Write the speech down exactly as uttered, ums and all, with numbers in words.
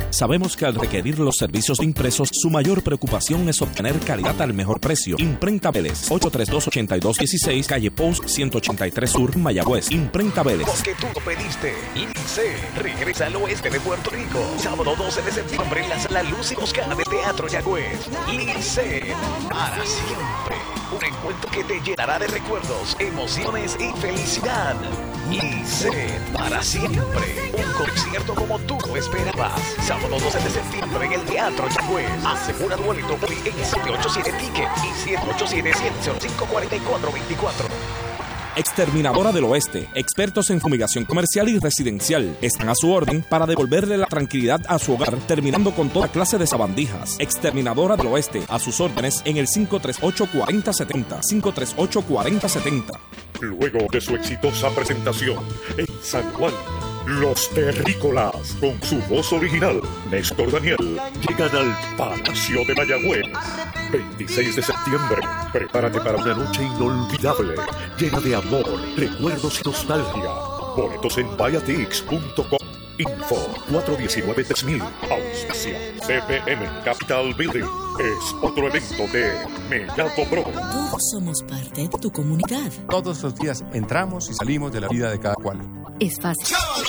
Sabemos que al requerir los servicios de impresos, su mayor preocupación es obtener calidad al mejor precio. Imprenta Vélez, ocho tres dos, ocho dos uno seis, calle Post ciento ochenta y tres Sur, Mayagüez. Imprenta Vélez. Porque tú lo pediste. Lince regresa al oeste de Puerto Rico. Sábado doce de septiembre en la Sala Luz y Oscar de Teatro Yagüez. Lince para siempre. Un encuentro que te llenará de recuerdos, emociones y felicidad. Lince para siempre. Un concierto como tú lo esperabas. Sábado doce de septiembre en el Teatro Yagüez. Asegura tu boleto hoy en siete ocho siete Ticket y siete ocho siete, siete cero cinco, cuatro cuatro dos cuatro. Exterminadora del Oeste, expertos en fumigación comercial y residencial, están a su orden para devolverle la tranquilidad a su hogar, terminando con toda clase de sabandijas. Exterminadora del Oeste, a sus órdenes en el cinco tres ocho, cuatro cero siete cero, cinco tres ocho, cuatro cero siete cero. Luego de su exitosa presentación en San Juan, Los Terrícolas, con su voz original, Néstor Daniel, llegan al Palacio de Mayagüez. veintiséis de septiembre, prepárate para una noche inolvidable, llena de amor, recuerdos y nostalgia. Boletos en vayatix punto com. Info cuatro uno nueve, tres mil. Auspicia C P M Capital Building. Es otro evento de Mellado Pro. Todos somos parte de tu comunidad. Todos los días entramos y salimos de la vida de cada cual. Es fácil.